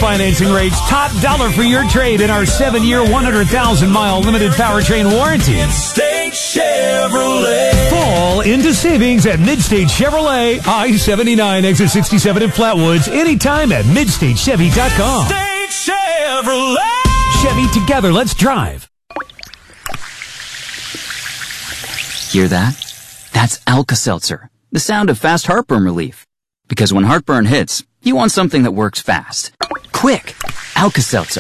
financing rates, top dollar for your trade in our 7-year, 100,000-mile limited powertrain warranty. Midstate Chevrolet. Fall into savings at Midstate Chevrolet, I-79, exit 67 in Flatwoods, anytime at MidstateChevy.com. Midstate Chevrolet. Chevy, together, let's drive. Hear that? That's Alka-Seltzer, the sound of fast heartburn relief. Because when heartburn hits, you want something that works fast. Quick! Alka-Seltzer.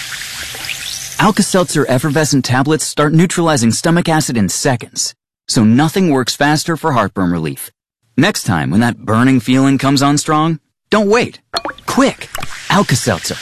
Alka-Seltzer effervescent tablets start neutralizing stomach acid in seconds. So nothing works faster for heartburn relief. Next time when that burning feeling comes on strong, don't wait. Quick! Alka-Seltzer.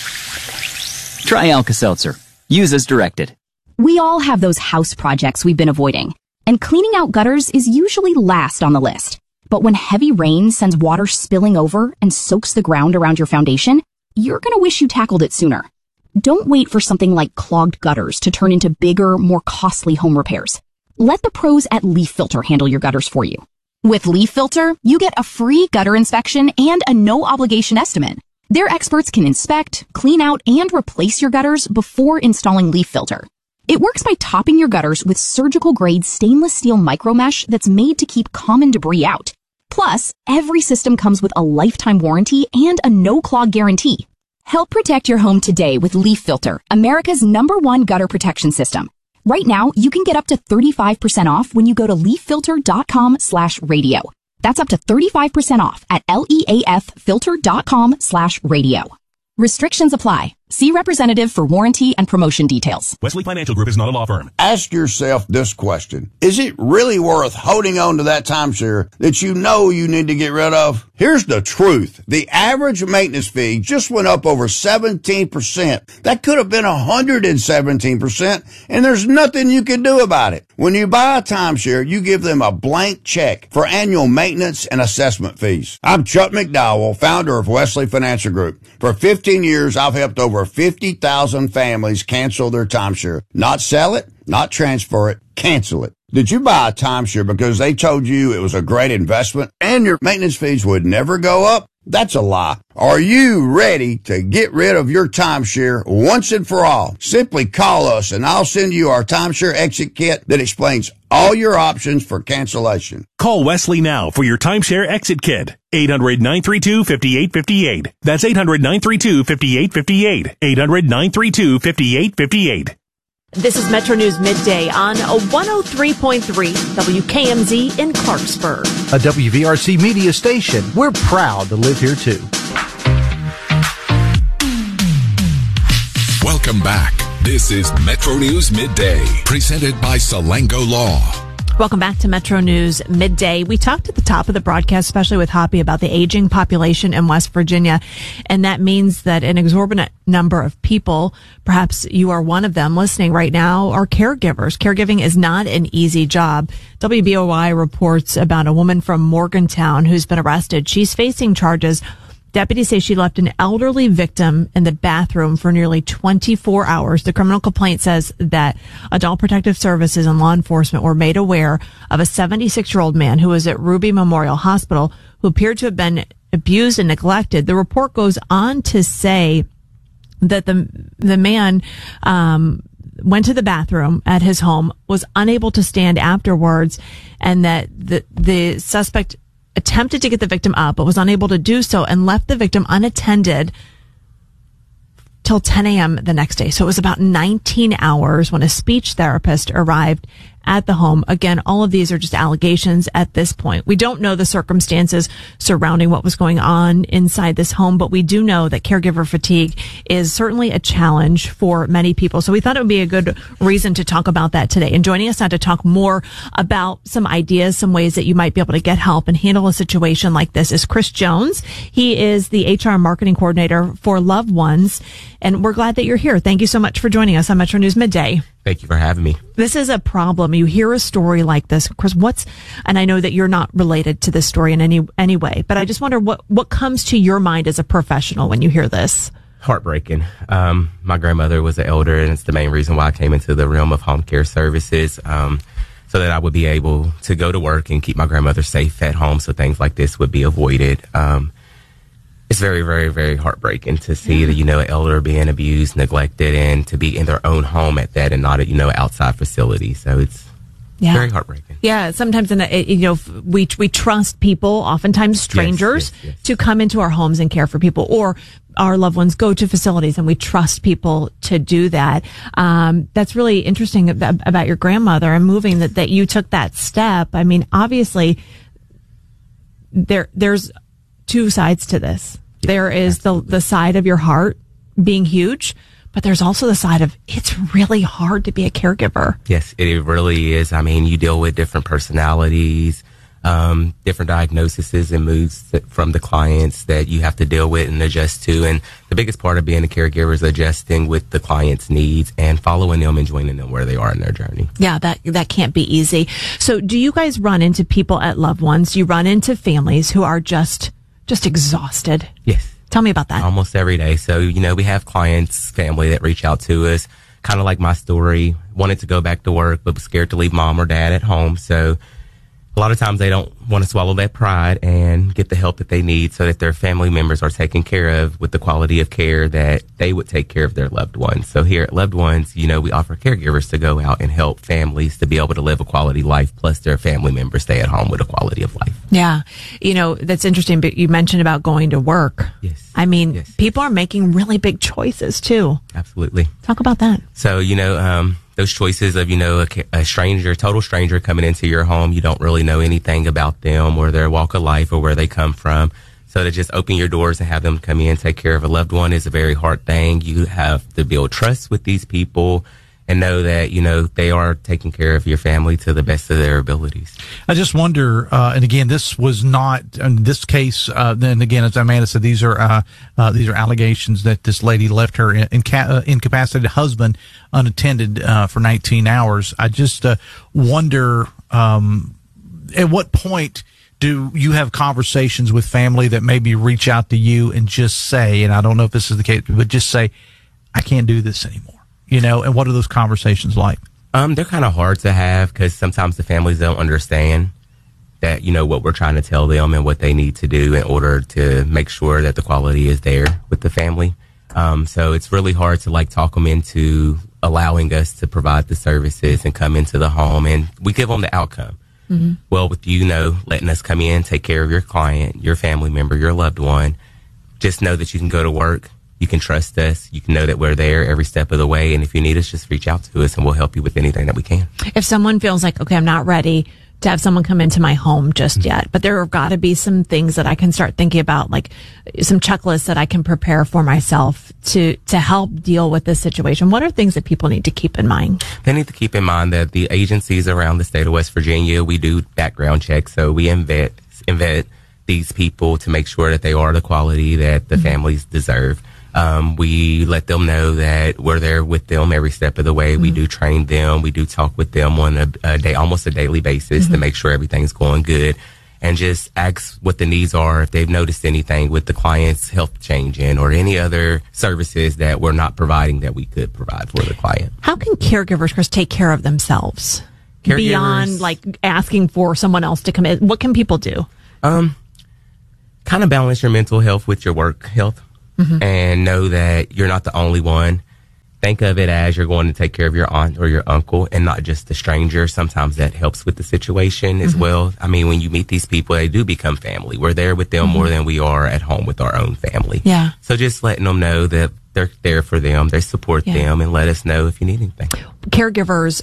Try Alka-Seltzer. Use as directed. We all have those house projects we've been avoiding. And cleaning out gutters is usually last on the list. But when heavy rain sends water spilling over and soaks the ground around your foundation, you're gonna wish you tackled it sooner. Don't wait for something like clogged gutters to turn into bigger, more costly home repairs. Let the pros at Leaf Filter handle your gutters for you. With Leaf Filter, you get a free gutter inspection and a no-obligation estimate. Their experts can inspect, clean out, and replace your gutters before installing Leaf Filter. It works by topping your gutters with surgical-grade stainless steel micromesh that's made to keep common debris out. Plus, every system comes with a lifetime warranty and a no-clog guarantee. Help protect your home today with Leaf Filter, America's #1 gutter protection system. Right now, you can get up to 35% off when you go to leaffilter.com/radio. That's up to 35% off at leaffilter.com/radio. Restrictions apply. See representative for warranty and promotion details. Wesley Financial Group is not a law firm. Ask yourself this question. Is it really worth holding on to that timeshare that you know you need to get rid of? Here's the truth. The average maintenance fee just went up over 17%. That could have been 117%, and there's nothing you can do about it. When you buy a timeshare, you give them a blank check for annual maintenance and assessment fees. I'm Chuck McDowell, founder of Wesley Financial Group. For 15 years, I've helped over 50,000 families cancel their timeshare. Not sell it, not transfer it, cancel it. Did you buy a timeshare because they told you it was a great investment and your maintenance fees would never go up? That's a lie. Are you ready to get rid of your timeshare once and for all? Simply call us and I'll send you our timeshare exit kit that explains all your options for cancellation. Call Wesley now for your timeshare exit kit. 800-932-5858. That's 800-932-5858. 800-932-5858. This is Metro News Midday on 103.3 WKMZ in Clarksburg. A WVRC media station. We're proud to live here, too. Welcome back. This is Metro News Midday, presented by Salango Law. Welcome back to Metro News Midday. We talked at the top of the broadcast, especially with Hoppy, about the aging population in West Virginia. And that means that an exorbitant number of people, perhaps you are one of them listening right now, are caregivers. Caregiving is not an easy job. WBOI reports about a woman from Morgantown who's been arrested. She's facing charges. Deputies say she left an elderly victim in the bathroom for nearly 24 hours. The criminal complaint says that Adult Protective Services and law enforcement were made aware of a 76-year-old man who was at Ruby Memorial Hospital who appeared to have been abused and neglected. The report goes on to say that the man went to the bathroom at his home, was unable to stand afterwards, and that the suspect attempted to get the victim up, but was unable to do so and left the victim unattended till 10 a.m. the next day. So it was about 19 hours when a speech therapist arrived at the home. Again, all of these are just allegations at this point. We don't know the circumstances surrounding what was going on inside this home, but we do know that caregiver fatigue is certainly a challenge for many people. So we thought it would be a good reason to talk about that today. And joining us now to talk more about some ideas, some ways that you might be able to get help and handle a situation like this is Chris Jones. He is the HR marketing coordinator for Loved Ones. And we're glad that you're here. Thank you so much for joining us on Metro News Midday. Thank you for having me. This is a problem. You hear a story like this, Chris. And I know that you're not related to this story in any way, but I just wonder what comes to your mind as a professional when you hear this? Heartbreaking. My grandmother was an elder, and it's the main reason why I came into the realm of home care services, so that I would be able to go to work and keep my grandmother safe at home, so things like this would be avoided. It's very, very, very heartbreaking to see that, an elder being abused, neglected, and to be in their own home at that and not at, outside facility. So it's very heartbreaking. Yeah, sometimes we trust people, oftentimes strangers, to come into our homes and care for people, or our loved ones go to facilities and we trust people to do that. That's really interesting about your grandmother and moving that you took that step. I mean, obviously there's two sides to this. Yeah, there is the side of your heart being huge, but there's also the side of it's really hard to be a caregiver. Yes, it really is. I mean, you deal with different personalities, different diagnoses and moods from the clients that you have to deal with and adjust to. And the biggest part of being a caregiver is adjusting with the client's needs and following them and joining them where they are in their journey. Yeah, that can't be easy. So do you guys run into people at Loved Ones? You run into families who are just exhausted? Yes. Tell me about that. Almost every day. So, we have clients, family that reach out to us, kind of like my story, wanted to go back to work, but was scared to leave mom or dad at home. So a lot of times they don't want to swallow that pride and get the help that they need so that their family members are taken care of with the quality of care that they would take care of their loved ones. So here at Loved Ones, we offer caregivers to go out and help families to be able to live a quality life, plus their family members stay at home with a quality of life. Yeah. That's interesting, but you mentioned about going to work. Yes. I mean, people are making really big choices too. Absolutely. Talk about that. So, those choices of, a stranger, total stranger coming into your home, you don't really know anything about them or their walk of life or where they come from. So to just open your doors and have them come in, take care of a loved one is a very hard thing. You have to build trust with these people and know that, they are taking care of your family to the best of their abilities. I just wonder, and again, this was not, in this case, then again, as Amanda said, these are allegations that this lady left her incapacitated husband unattended for 19 hours. I just wonder, at what point do you have conversations with family that maybe reach out to you and just say, and I don't know if this is the case, but just say, I can't do this anymore. And what are those conversations like? They're kind of hard to have because sometimes the families don't understand that, what we're trying to tell them and what they need to do in order to make sure that the quality is there with the family. So it's really hard to talk them into allowing us to provide the services and come into the home, and we give them the outcome. Mm-hmm. Well, with letting us come in, take care of your client, your family member, your loved one, just know that you can go to work. You can trust us. You can know that we're there every step of the way. And if you need us, just reach out to us and we'll help you with anything that we can. If someone feels like, okay, I'm not ready to have someone come into my home just yet, but there have got to be some things that I can start thinking about, like some checklists that I can prepare for myself to help deal with this situation. What are things that people need to keep in mind? They need to keep in mind that the agencies around the state of West Virginia, we do background checks. So we vet these people to make sure that they are the quality that the families deserve. We let them know that we're there with them every step of the way. Mm-hmm. We do train them. We do talk with them on a day, almost a daily basis, to make sure everything's going good, and just ask what the needs are. If they've noticed anything with the client's health changing or any other services that we're not providing that we could provide for the client. How can caregivers, Chris, take care of themselves beyond asking for someone else to come in? What can people do? Kind of balance your mental health with your work health. Mm-hmm. And know that you're not the only one. Think of it as you're going to take care of your aunt or your uncle and not just a stranger. Sometimes that helps with the situation as well. I mean, when you meet these people, they do become family. We're there with them more than we are at home with our own family. Yeah. So just letting them know that they're there for them, they support them, and let us know if you need anything. Caregivers,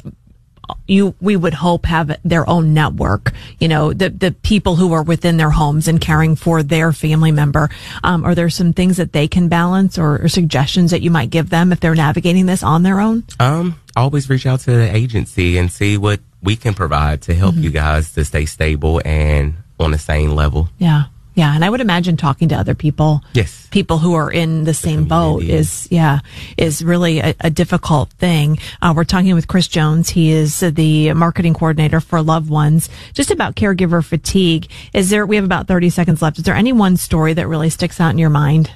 we would hope have their own network, the people who are within their homes and caring for their family member. Are there some things that they can balance or suggestions that you might give them if they're navigating this on their own? Always reach out to the agency and see what we can provide to help you guys to stay stable and on the same level. Yeah. Yeah, and I would imagine talking to other people, people who are in the same boat is really a difficult thing. We're talking with Chris Jones. He is the marketing coordinator for Loved Ones. Just about caregiver fatigue. We have about 30 seconds left. Is there any one story that really sticks out in your mind?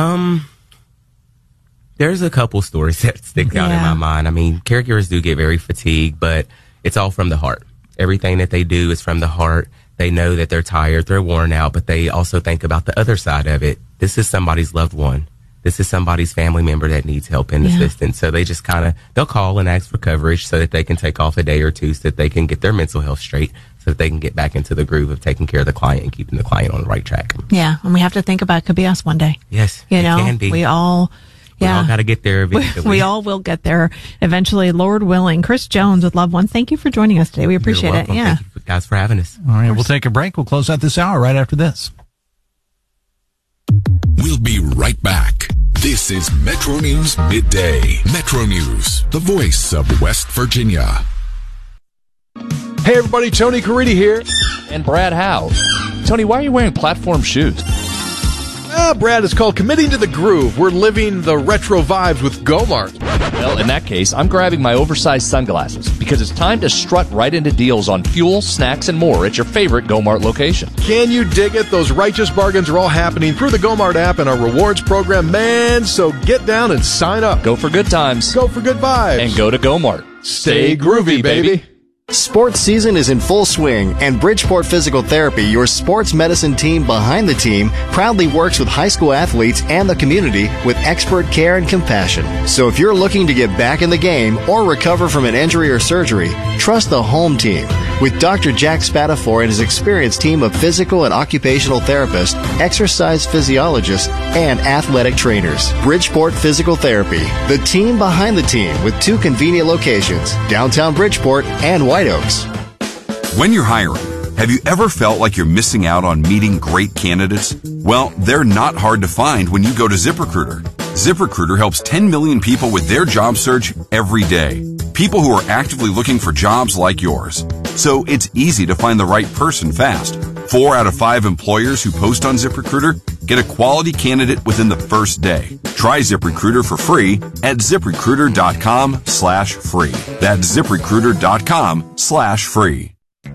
There's a couple stories that stick out in my mind. I mean, caregivers do get very fatigued, but it's all from the heart. Everything that they do is from the heart. They know that they're tired, they're worn out, but they also think about the other side of it. This is somebody's loved one. This is somebody's family member that needs help and assistance. So they just they'll call and ask for coverage so that they can take off a day or two so that they can get their mental health straight, so that they can get back into the groove of taking care of the client and keeping the client on the right track. Yeah, and we have to think about it could be us one day. Yes, it can be. We all got to get there eventually. We all will get there eventually, Lord willing. Chris Jones with Loved One, thank you for joining us today. We appreciate it. Yeah. Thank you guys for having us. All right, we'll take a break. We'll close out this hour right after this. We'll be right back. This is Metro News Midday. Metro News, the voice of West Virginia. Hey everybody, Tony Caridi here. And Brad Howe. Tony, why are you wearing platform shoes? Brad, it's called Committing to the Groove. We're living the retro vibes with Gomart. Well, in that case, I'm grabbing my oversized sunglasses because it's time to strut right into deals on fuel, snacks, and more at your favorite Gomart location. Can you dig it? Those righteous bargains are all happening through the Gomart app and our rewards program, man. So get down and sign up. Go for good times. Go for good vibes. And go to Gomart. Stay groovy, baby. Sports season is in full swing, and Bridgeport Physical Therapy, your sports medicine team behind the team, proudly works with high school athletes and the community with expert care and compassion. So if you're looking to get back in the game or recover from an injury or surgery, trust the home team. With Dr. Jack Spatafor and his experienced team of physical and occupational therapists, exercise physiologists, and athletic trainers. Bridgeport Physical Therapy, the team behind the team with 2 convenient locations, downtown Bridgeport and White Oaks. When you're hiring, have you ever felt like you're missing out on meeting great candidates? Well, they're not hard to find when you go to ZipRecruiter. ZipRecruiter helps 10 million people with their job search every day. People who are actively looking for jobs like yours. So it's easy to find the right person fast. 4 out of 5 employers who post on ZipRecruiter get a quality candidate within the first day. Try ZipRecruiter for free at ZipRecruiter.com/free. That's ZipRecruiter.com/free.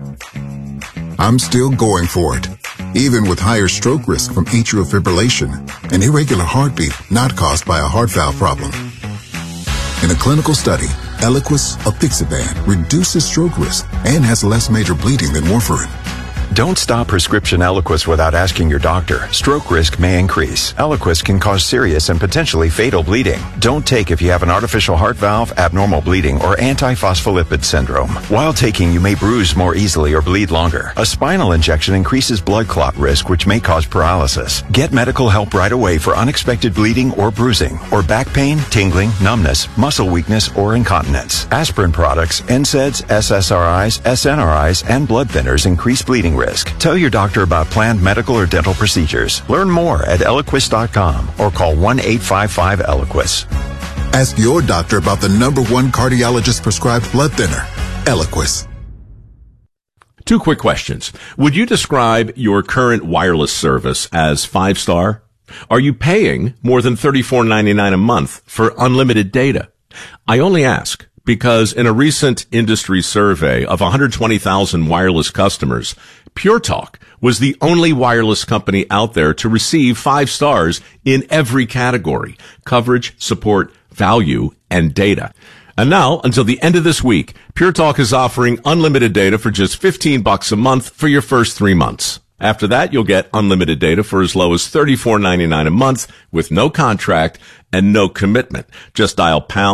I'm still going for it, even with higher stroke risk from atrial fibrillation, an irregular heartbeat not caused by a heart valve problem. In a clinical study, Eliquis apixaban reduces stroke risk and has less major bleeding than warfarin. Don't stop prescription Eliquis without asking your doctor. Stroke risk may increase. Eliquis can cause serious and potentially fatal bleeding. Don't take if you have an artificial heart valve, abnormal bleeding, or antiphospholipid syndrome. While taking, you may bruise more easily or bleed longer. A spinal injection increases blood clot risk, which may cause paralysis. Get medical help right away for unexpected bleeding or bruising, or back pain, tingling, numbness, muscle weakness, or incontinence. Aspirin products, NSAIDs, SSRIs, SNRIs, and blood thinners increase bleeding risk. Tell your doctor about planned medical or dental procedures. Learn more at Eliquis.com or call 1-855-ELIQUIS. Ask your doctor about the #1 cardiologist prescribed blood thinner, Eliquis. 2 quick questions. Would you describe your current wireless service as 5-star? Are you paying more than $34.99 a month for unlimited data? I only ask because in a recent industry survey of 120,000 wireless customers, Pure Talk was the only wireless company out there to receive 5 stars in every category: coverage, support, value, and data. And now, until the end of this week, Pure Talk is offering unlimited data for just $15 a month for your first 3 months. After that, you'll get unlimited data for as low as $34.99 a month with no contract and no commitment. Just dial pound